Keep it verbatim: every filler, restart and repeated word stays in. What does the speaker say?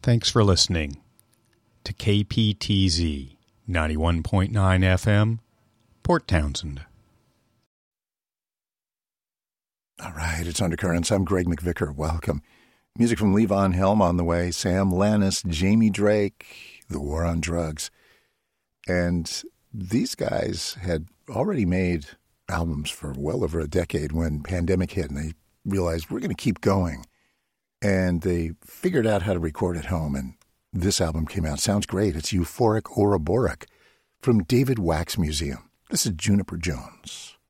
Thanks for listening to K P T Z ninety-one point nine F M, Port Townsend. All right, it's Undercurrents. I'm Greg McVicker. Welcome. Music from Levon Helm on the way, Sam Lannis, Jamie Drake, The War on Drugs. And these guys had already made albums for well over a decade when pandemic hit, and they realized we're going to keep going. And they figured out how to record at home, and this album came out. Sounds great. It's Euphoric Ouroboros from David Wax Museum. This is Juniper Jones.